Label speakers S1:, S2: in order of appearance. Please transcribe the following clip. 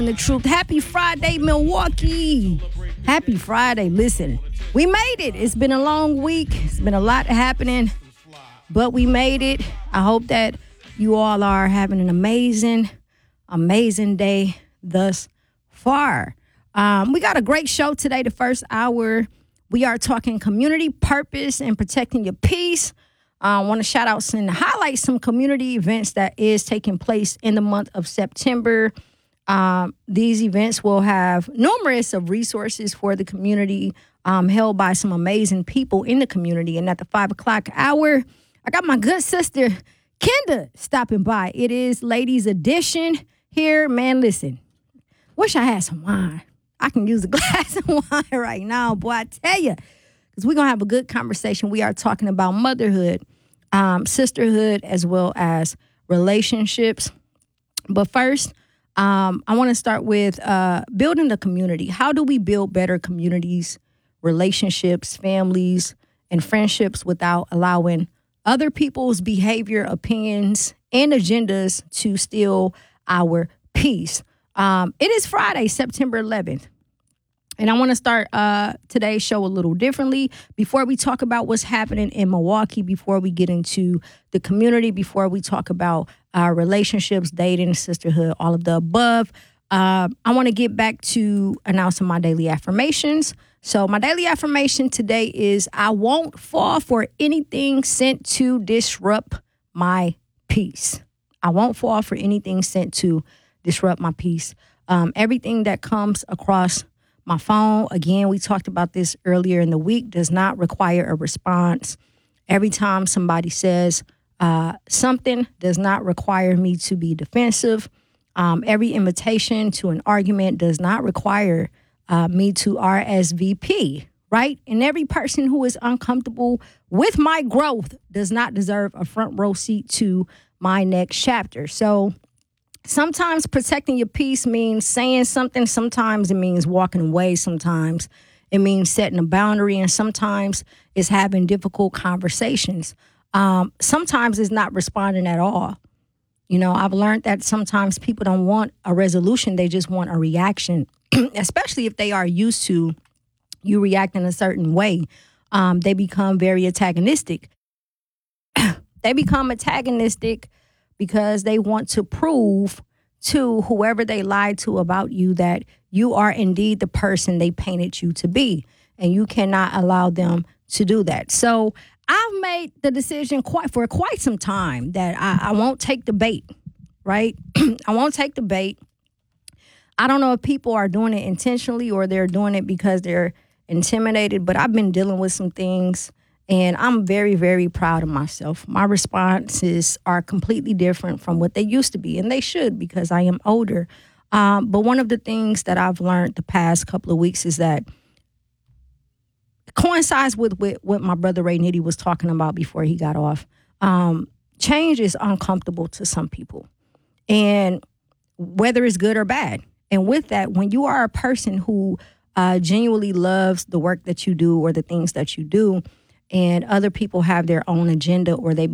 S1: The truth. Happy Friday, Milwaukee. Happy Friday. Listen, we made it. It's been a long week. It's been a lot happening, but we made it. I hope that you all are having an amazing day thus far. We got a great show today. The first hour, we are talking community purpose and protecting your peace. I want to shout out and highlight some community events that is taking place in the month of September. These events will have numerous of resources for the community held by some amazing people in the community. And at the 5 o'clock hour, I got my good sister, Kenda, stopping by. It is Ladies Edition here. Man, listen, wish I had some wine. I can use a glass of wine right now, boy, I tell you. Because we're going to have a good conversation. We are talking about motherhood, sisterhood, as well as relationships. But first, I want to start with building the community. How do we build better communities, relationships, families, and friendships without allowing other people's behavior, opinions, and agendas to steal our peace? It is Friday, September 11th. And I want to start today's show a little differently. Before we talk about what's happening in Milwaukee, before we get into the community, before we talk about our relationships, dating, sisterhood, all of the above, I want to get back to announcing my daily affirmations. So my daily affirmation today is, I won't fall for anything sent to disrupt my peace. I won't fall for anything sent to disrupt my peace. Everything that comes across my phone, again, we talked about this earlier in the week, does not require a response. Every time somebody says something does not require me to be defensive. Every invitation to an argument does not require me to RSVP, right? And every person who is uncomfortable with my growth does not deserve a front row seat to my next chapter. So sometimes protecting your peace means saying something. Sometimes it means walking away. Sometimes it means setting a boundary. And sometimes it's having difficult conversations. Sometimes it's not responding at all. You know, I've learned that sometimes people don't want a resolution. They just want a reaction, especially if they are used to you reacting a certain way. They become very antagonistic. They become antagonistic because they want to prove to whoever they lied to about you that you are indeed the person they painted you to be. And you cannot allow them to do that. So I've made the decision for quite some time that I won't take the bait, right? I won't take the bait. I don't know if people are doing it intentionally or they're doing it because they're intimidated, but I've been dealing with some things. And I'm very, very proud of myself. My responses are completely different from what they used to be. And they should, because I am older. But one of the things that I've learned the past couple of weeks is that it coincides with what my brother Ray Nitty was talking about before he got off. Change is uncomfortable to some people. And whether it's good or bad. And with that, when you are a person who genuinely loves the work that you do or the things that you do, and other people have their own agenda or they